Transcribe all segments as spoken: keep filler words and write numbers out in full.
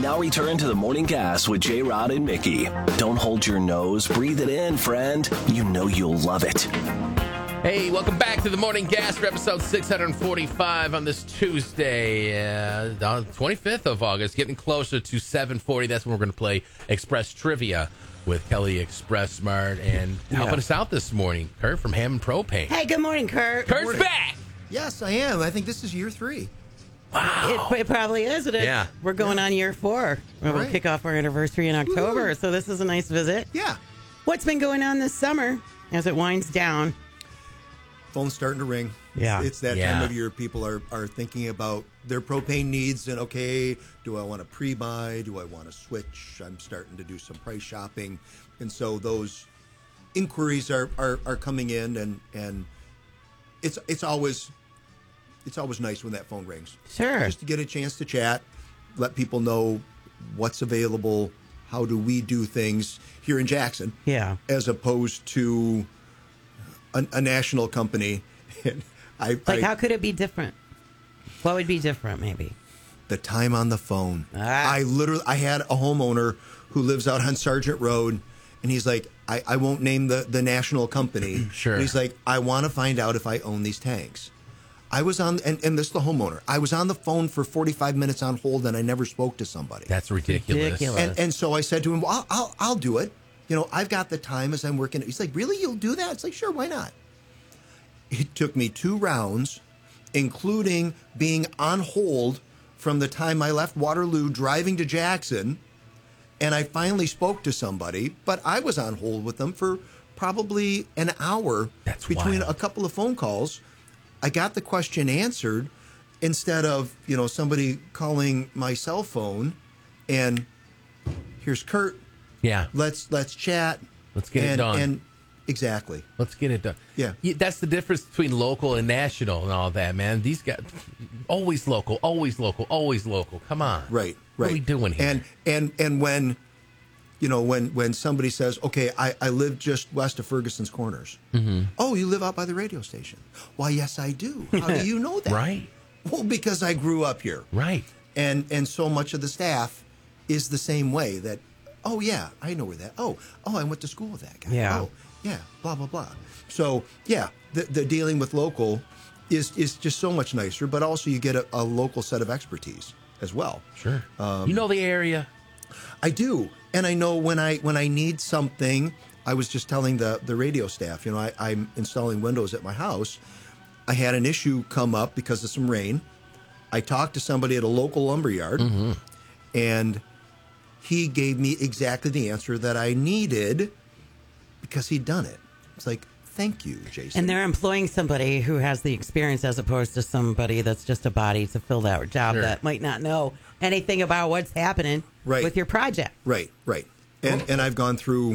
Now return to the Morning Gas with J. Rod and Mickey. Don't hold your nose. Breathe it in, friend. You know you'll love it. Hey, welcome back to the Morning Gas for episode six forty-five on this Tuesday, uh, the twenty-fifth of August, getting closer to seven forty. That's when we're going to play Express Trivia with Kelly Express Smart. And helping Yeah. us out this morning, Kurt from Hammond Propane. Hey, good morning, Kurt. Kurt's morning. back! Yes, I am. I think this is year three. It, it probably is. It is. Yeah. We're going on year four. We'll Right. kick off our anniversary in October, Woo. so this is a nice visit. Yeah. What's been going on this summer as it winds down? Phone's starting to ring. Yeah. It's, it's that Yeah. time of year people are, are thinking about their propane needs and, okay, do I want to pre-buy? Do I want to switch? I'm starting to do some price shopping. And so those inquiries are, are, are coming in, and, and it's it's always it's always nice when that phone rings. Sure. Just to get a chance to chat, let people know what's available, how do we do things here in Jackson. Yeah. As opposed to a, a national company. I, Like, I, how could it be different? What would be different, maybe? the time on the phone. Ah. I literally, I had a homeowner who lives out on Sargent Road, and he's like, I, I won't name the, the national company. Sure. But he's like, I want to find out if I own these tanks. I was on, and, and this is the homeowner. I was on the phone for forty-five minutes on hold, and I never spoke to somebody. That's ridiculous. Ridiculous. And, and so I said to him, well, I'll, I'll, I'll do it. You know, I've got the time as I'm working. He's like, really? You'll do that? It's like, sure, why not? It took me two rounds, including being on hold from the time I left Waterloo driving to Jackson. And I finally spoke to somebody, but I was on hold with them for probably an hour. That's between wild. a couple of phone calls. I got the question answered instead of, you know, somebody calling my cell phone and here's Kurt. Yeah. Let's let's chat. Let's get it and, done. And exactly. Let's get it done. Yeah. That's the difference between local and national and all that, man. These guys, always local, always local, always local. Come on. Right, right. What are we doing here? And and and when, you know, when when somebody says, okay, I, I live just west of Ferguson's Corners. Mm-hmm. Oh, you live out by the radio station. Why, yes, I do. How do you know that? Right. Well, because I grew up here. Right. And and so much of the staff is the same way that, oh, yeah, I know where that. Oh, oh, I went to school with that guy. Yeah. Oh, yeah, blah, blah, blah. So, yeah, the, the dealing with local is, is just so much nicer, but also you get a, a local set of expertise as well. Sure. Um, you know the area. I do. And I know when I when I need something, I was just telling the, the radio staff, you know, I, I'm installing windows at my house. I had an issue come up because of some rain. I talked to somebody at a local lumber yard, Mm-hmm. and he gave me exactly the answer that I needed because he'd done it. It's like, thank you, Jason. And they're employing somebody who has the experience as opposed to somebody that's just a body to fill that job Sure. that might not know anything about what's happening Right. with your project. Right, right. And and I've gone through,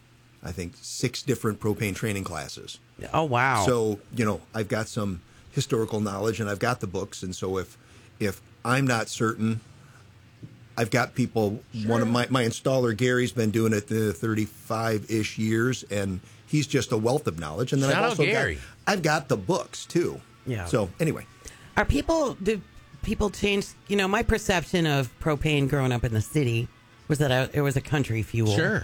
I think, six different propane training classes. Oh, wow. So, you know, I've got some historical knowledge and I've got the books. And so if if I'm not certain, I've got people, one of my, my installer, Gary's been doing it the thirty-five-ish years, and he's just a wealth of knowledge. And then Shout I've out also Gary. got, I've got the books, too. Yeah. So, anyway. Are people, do people change, you know, my perception of propane growing up in the city was that I, it was a country fuel. Sure.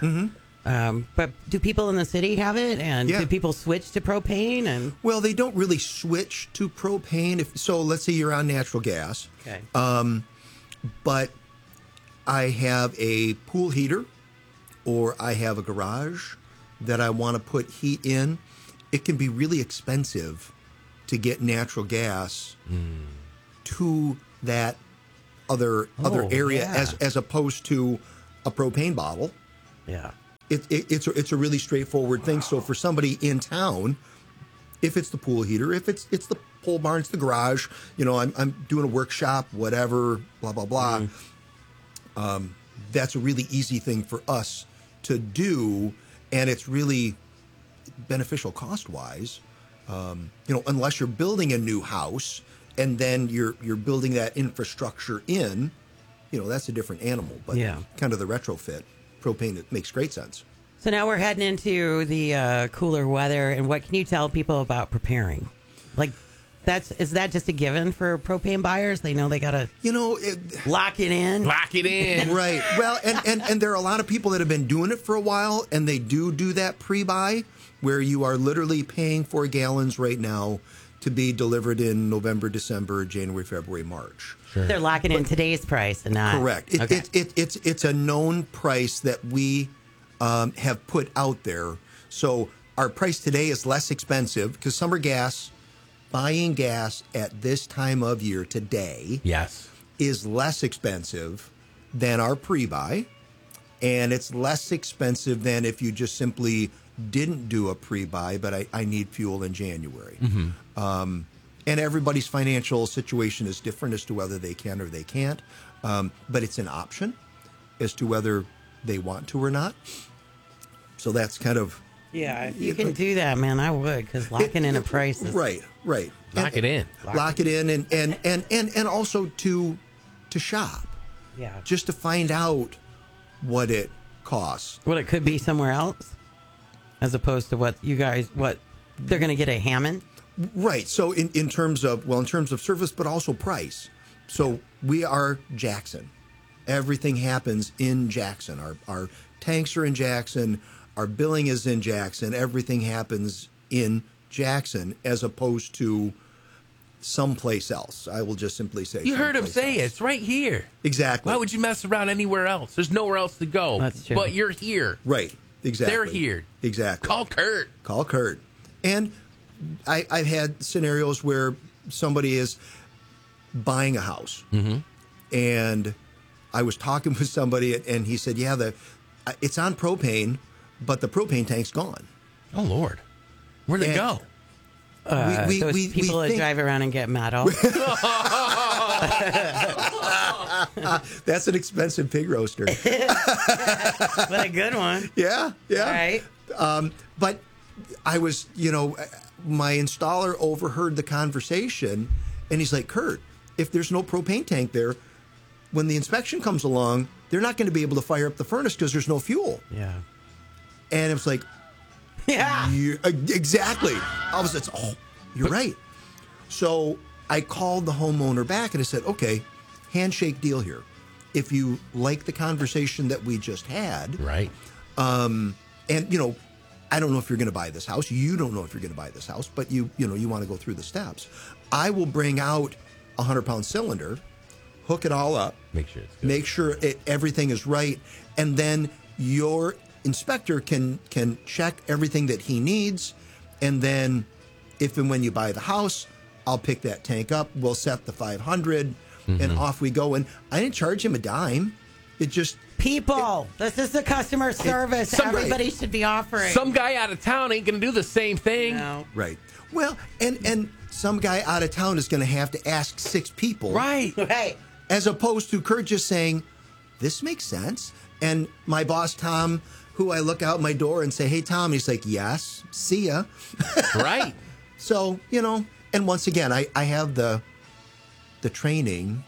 Um, but do people in the city have it? And Yeah. do people switch to propane? And Well, they don't really switch to propane. If So, let's say you're on natural gas. okay. But I have a pool heater or I have a garage that I want to put heat in. It can be really expensive to get natural gas to that other other Oh, area yeah. as as opposed to a propane bottle. yeah. It, it, it's a, it's a really straightforward thing. So for somebody in town, if it's the pool heater, if it's it's the pole barn, it's the garage, you know, I'm I'm doing a workshop, whatever, blah blah blah. Um, that's a really easy thing for us to do, and it's really beneficial cost wise. Um, you know, unless you're building a new house and then you're you're building that infrastructure in, you know, that's a different animal. But Yeah. kind of the retrofit propane, it makes great sense. So now we're heading into the uh, cooler weather. And what can you tell people about preparing? Like That's is that just a given for propane buyers? They know they got to You know, it, lock it in. Lock it in. right. Well, and, and, and there are a lot of people that have been doing it for a while, and they do do that pre-buy where you are literally paying for gallons right now to be delivered in November, December, January, February, March. Sure. They're locking in today's price and not Correct. It, okay. it, it, it's it's a known price that we um, have put out there. So our price today is less expensive because summer gas, buying gas at this time of year today Yes. is less expensive than our pre-buy, and it's less expensive than if you just simply didn't do a pre-buy, but I, I need fuel in January. Mm-hmm. Um, and everybody's financial situation is different as to whether they can or they can't, um, but it's an option as to whether they want to or not. So that's kind of... Yeah, if you can do that, man, I would, because locking in a price is... Right, right. Lock And- it in. Lock it in, and, and, and, and, and also to to shop. Yeah. Just to find out what it costs. Well, it could be somewhere else, as opposed to what you guys, what, they're going to get a Hammond? Right. So in, in terms of, well, in terms of service, but also price. So we are Jackson. Everything happens in Jackson. Our, our tanks are in Jackson. Our billing is in Jackson. Everything happens in Jackson as opposed to someplace else. I will just simply say You heard him someplace say it. else. It's right here. Exactly. Why would you mess around anywhere else? There's nowhere else to go. That's true. But you're here. Right. Exactly. They're here. Exactly. Call Kurt. Call Kurt. And I, I've had scenarios where somebody is buying a house, Mm-hmm. and I was talking with somebody, and he said, "Yeah, the it's on propane, but the propane tank's gone." Oh, Lord. Where'd it And- go? Uh, we, those we, we people that think- drive around and get metal. That's an expensive pig roaster. What a good one. yeah, yeah. All right. Um, but I was, you know, my installer overheard the conversation, and he's like, "Kurt, if there's no propane tank there, when the inspection comes along, they're not going to be able to fire up the furnace because there's no fuel." Yeah. And it was like, Yeah. "Yeah, exactly." I was like, "Oh, you're right." So I called the homeowner back and I said, "Okay, handshake deal here. If you like the conversation that we just had, Right. um, and you know, I don't know if you're going to buy this house. You don't know if you're going to buy this house, but you, you know, you want to go through the steps. I will bring out a hundred pound cylinder, hook it all up, Make sure it's good. make sure it, everything is right, and then your inspector can can check everything that he needs, and then if and when you buy the house, I'll pick that tank up. We'll set the five hundred, and off we go. And I didn't charge him a dime. It just People, this is the customer service some- everybody should be offering. Some guy out of town ain't going to do the same thing. No. right. Well, and and some guy out of town is going to have to ask six people, Right. Hey, as opposed to Kurt just saying, "This makes sense." And my boss Tom, who I look out my door and say, "Hey Tom," he's like, "Yes, see ya." Right. So, you know, and once again, I, I have the the training,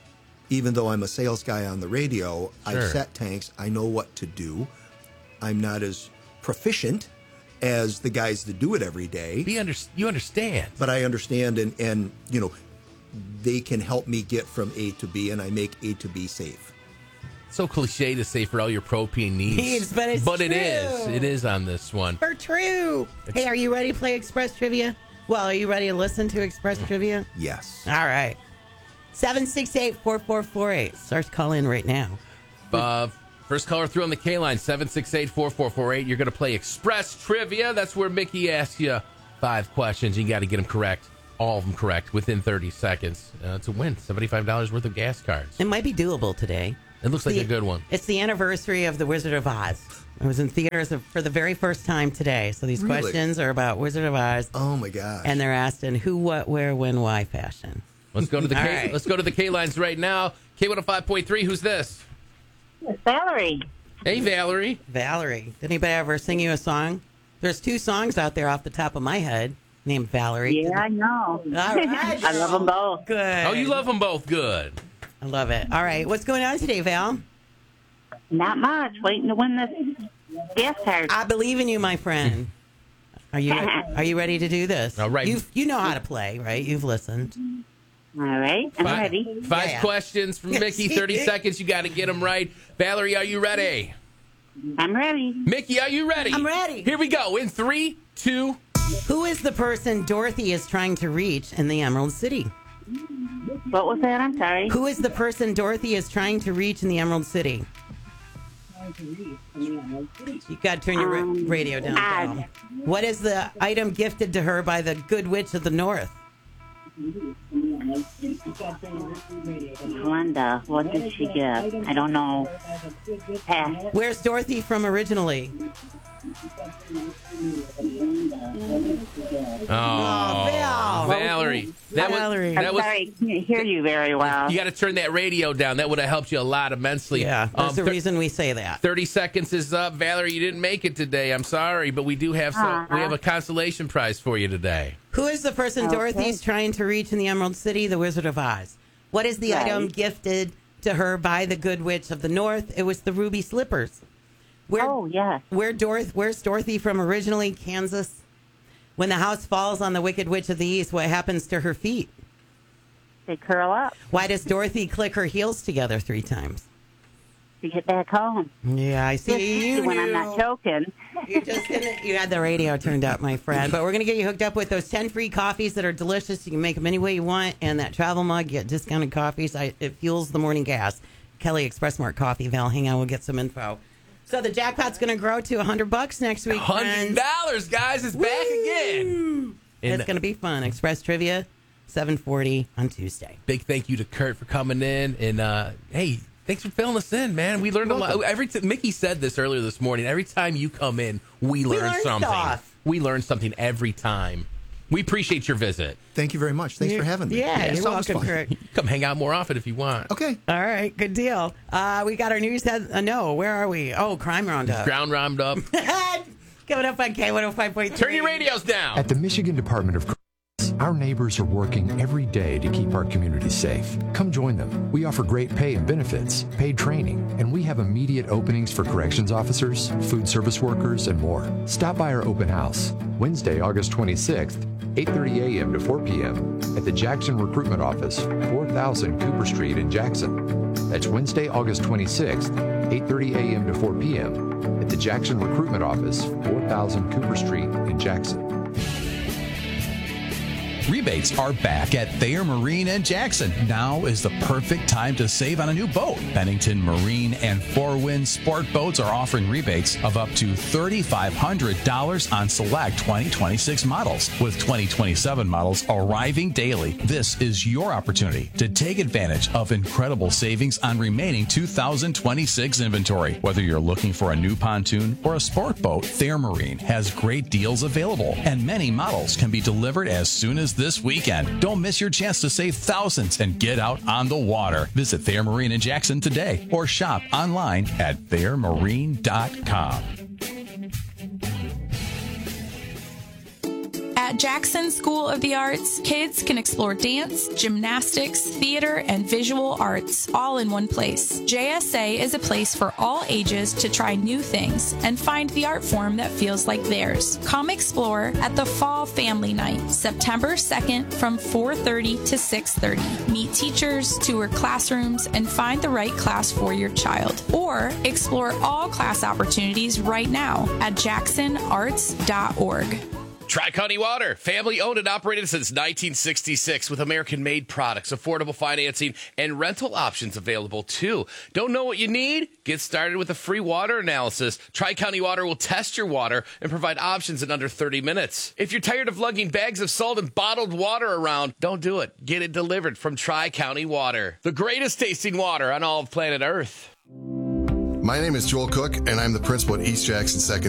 even though I'm a sales guy on the radio. Sure. I've set tanks. I know what to do. I'm not as proficient as the guys that do it every day, Be under, you understand. but I understand, and, and, you know, they can help me get from A to B, and I make A to B safe. So cliche to say for all your propane needs. Needs, but it's But it true. is. It is on this one. for true. Hey, are you ready to play Express Trivia? Well, are you ready to listen to Express Trivia? Yes. All right. seven six eight, four four four eight. Start to call in right now. Uh, first caller through on the K line, seven six eight, four four four eight. You're going to play Express Trivia. That's where Mickey asks you five questions. You got to get them correct, all of them correct, within thirty seconds uh, to win seventy-five dollars worth of gas cards. It might be doable today. It looks like The- a good one. It's the anniversary of The Wizard of Oz. It was in theaters for the very first time today. So these Really? questions are about Wizard of Oz, Oh my gosh. and they're asked in who, what, where, when, why fashion. Let's go to the All K. right. Let's go to the K lines right now. K one oh five point three. Who's this? It's Valerie. Hey, Valerie. Valerie. Did anybody ever sing you a song? There's two songs out there off the top of my head named Valerie. Yeah, I know. All right. I love them both. Good. Oh, you love them both. Good. I love it. All right. What's going on today, Val? Not much. Waiting to win this gas card. I believe in you, my friend. Are you are you ready to do this? All right. You you know how to play, right? You've listened. All right, I'm Five, ready. five Yeah. questions from Mickey, thirty seconds. You got to get them right. Valerie, are you ready? I'm ready. Mickey, are you ready? I'm ready. Here we go. In three, two. Who is the person Dorothy is trying to reach in the Emerald City? What was that? I'm sorry. Who is the person Dorothy is trying to reach in the Emerald City? You got to turn your ra- Um, radio down. Oz. Paul. What is the item gifted to her by the Good Witch of the North? Glenda, what did she get? I don't know. Pass. Where's Dorothy from originally? Oh, Val. Valerie. That Valerie. was I'm that was. sorry, I can't hear you very well. You got to turn that radio down. That would have helped you a lot immensely. Yeah, there's Um, a thir- reason we say that. thirty seconds is up. Valerie, you didn't make it today. I'm sorry, but we do have some. Uh-huh. We have a consolation prize for you today. Who is the person Okay. Dorothy's trying to reach in the Emerald City, the Wizard of Oz? What is the Right. item gifted to her by the Good Witch of the North? It was the ruby slippers. Where, Oh, yes. where Dorothy, where's Dorothy from originally? Kansas. When the house falls on the Wicked Witch of the East, what happens to her feet? They curl up Why does Dorothy click her heels together three times? to get back home. Yeah, I see you when I'm knew. not joking. You just didn't, you had the radio turned up, my friend. But we're going to get you hooked up with those ten free coffees that are delicious. You can make them any way you want. And that travel mug, you get discounted coffees. I, it fuels the morning gas. Kelly Express Mart Coffee. Val, hang on. We'll get some info. So the jackpot's going to grow to one hundred bucks next week, Hundred friends. dollars, guys. It's back again. It's And going to be fun. Express Trivia, seven forty on Tuesday. big thank you to Kurt for coming in. And uh, hey, thanks for filling us in, man. We learned a lot. Every t- Mickey said this earlier this morning. Every time you come in, we learn learn something. stuff. We learn something every time. We appreciate your visit. Thank you very much. Thanks for having me. Yeah, it's you're always welcome, fun. Kurt. Come hang out more often if you want. Okay. All right, good deal. Uh, we got our news head. Uh, no, where are we? Oh, Crime Roundup. Ground roundup. Coming up on K one oh five point three. Turn your radios down. At the Michigan Department of Corrections, our neighbors are working every day to keep our community safe. Come join them. We offer great pay and benefits, paid training, and we have immediate openings for corrections officers, food service workers, and more. Stop by our open house, Wednesday, August twenty-sixth, eight thirty a.m. to four p.m. at the Jackson Recruitment Office, four thousand Cooper Street in Jackson. That's Wednesday, August twenty-sixth, eight thirty a.m. to four p.m. at the Jackson Recruitment Office, four thousand Cooper Street in Jackson. Rebates are back at Thayer Marine and Jackson. Now is the perfect time to save on a new boat. Bennington Marine and Four Winds Sport Boats are offering rebates of up to three thousand five hundred dollars on select twenty twenty-six models, with twenty twenty-seven models arriving daily. This is your opportunity to take advantage of incredible savings on remaining two thousand twenty-six inventory. Whether you're looking for a new pontoon or a sport boat, Thayer Marine has great deals available, and many models can be delivered as soon as this weekend. Don't miss your chance to save thousands and get out on the water. Visit Thayer Marine in Jackson today or shop online at thayer marine dot com. At Jackson School of the Arts, kids can explore dance, gymnastics, theater, and visual arts all in one place. J S A is a place for all ages to try new things and find the art form that feels like theirs. Come explore at the Fall Family Night, September second from four thirty to six thirty. Meet teachers, tour classrooms, and find the right class for your child. Or explore all class opportunities right now at jackson arts dot org. Tri-County Water, family owned and operated since nineteen sixty-six with American-made products, affordable financing, and rental options available too. Don't know what you need? Get started with a free water analysis. Tri-County Water will test your water and provide options in under thirty minutes. If you're tired of lugging bags of salt and bottled water around, don't do it. Get it delivered from Tri-County Water, the greatest tasting water on all of planet Earth. My name is Joel Cook, and I'm the principal at East Jackson Secondary.